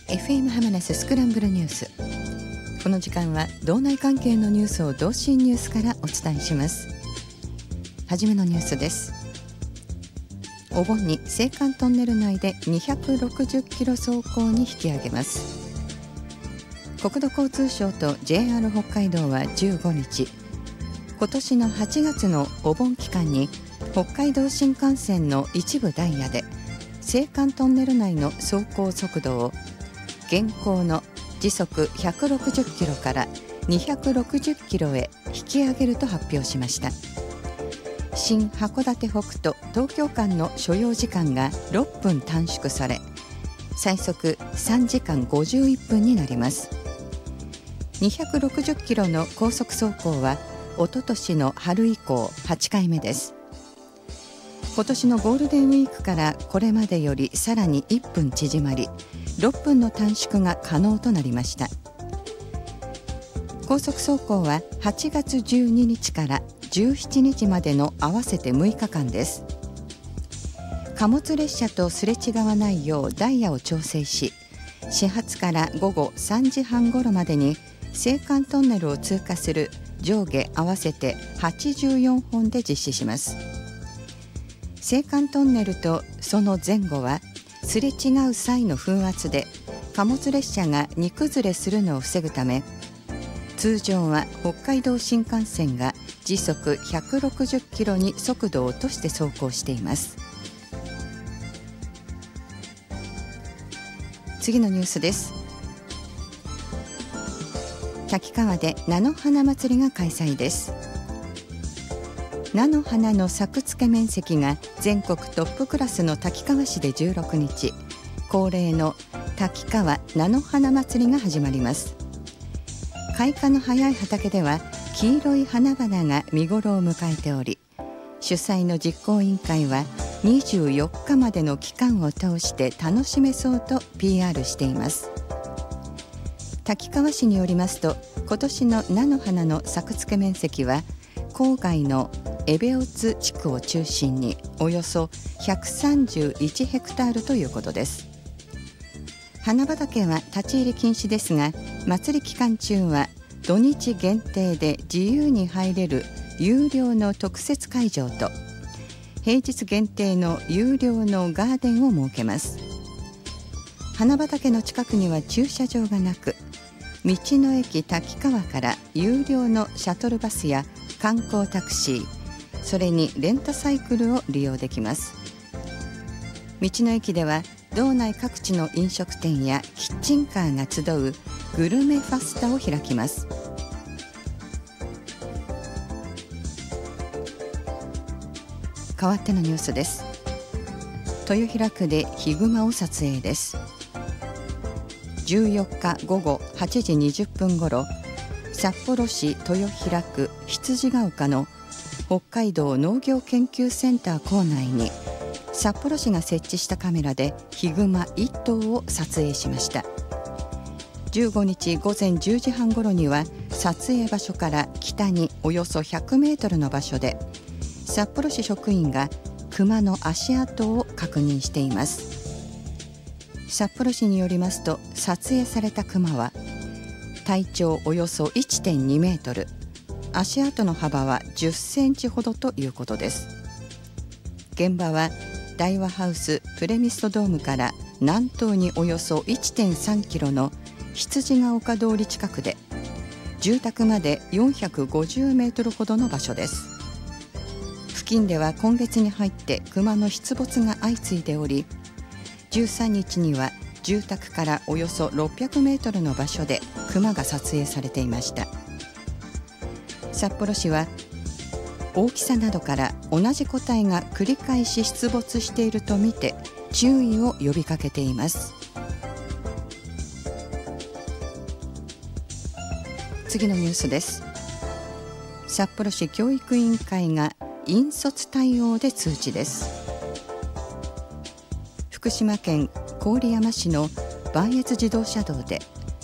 FM ハマナススクランブルニュース。この時間は道内関係のニュースを同心ニュースからお伝えします。はじめのニュースです。お盆に青函トンネル内で260キロ走行に引き上げます。国土交通省と JR 北海道は15日、今年の8月のお盆期間に北海道新幹線の一部ダイヤで青函トンネル内の走行速度を現行の時速160キロから260キロへ引き上げると発表しました。新函館北と東京間の所要時間が6分短縮され、最速3時間51分になります。260キロの高速走行はおととしの春以降8回目です。今年のゴールデンウィークからこれまでよりさらに1分縮まり、6分の短縮が可能となりました。高速走行は8月12日から17日までの合わせて6日間です。貨物列車とすれ違わないようダイヤを調整し、始発から午後3時半ごろまでに青函トンネルを通過する上下合わせて84本で実施します。青函トンネルとその前後はすれ違う際の風圧で貨物列車が荷崩れするのを防ぐため、通常は北海道新幹線が時速160キロに速度を落として走行しています。次のニュースです。滝川で菜の花祭りが開催です。菜の花の作付け面積が全国トップクラスの滝川市で16日、恒例の滝川菜の花祭りが始まります。開花の早い畑では黄色い花々が見頃を迎えており、主催の実行委員会は24日までの期間を通して楽しめそうと PR しています。滝川市によりますと、今年の菜の花の作付け面積は郊外のエベオツ地区を中心におよそ131ヘクタールということです。花畑は立ち入り禁止ですが、祭り期間中は土日限定で自由に入れる有料の特設会場と平日限定の有料のガーデンを設けます。花畑の近くには駐車場がなく、道の駅滝川から有料のシャトルバスや観光タクシー、それにレンタサイクルを利用できます。道の駅では道内各地の飲食店やキッチンカーが集うグルメファスタを開きます。変わってのニュースです。豊平区でヒグマを撮影です。14日午後8時20分ごろ、札幌市豊平区羊ヶ丘の北海道農業研究センター構内に札幌市が設置したカメラでヒグマ1頭を撮影しました。15日午前10時半ごろには撮影場所から北におよそ100メートルの場所で札幌市職員がクマの足跡を確認しています。札幌市によりますと、撮影されたクマは体長およそ 1.2 メートル、足跡の幅は10センチほどということです。現場は大和ハウスプレミストドームから南東におよそ 1.3 キロの羊ヶ丘通り近くで、住宅まで450メートルほどの場所です。付近では今月に入ってクマの出没が相次いでおり、13日には住宅からおよそ600メートルの場所でクマが撮影されていました。札幌市は大きさなどから同じ個体が繰り返し出没しているとみて注意を呼びかけています。次のニュースです。札幌市教育委員会が引率対応で通知です。福島県郡山市の磐越自動車道で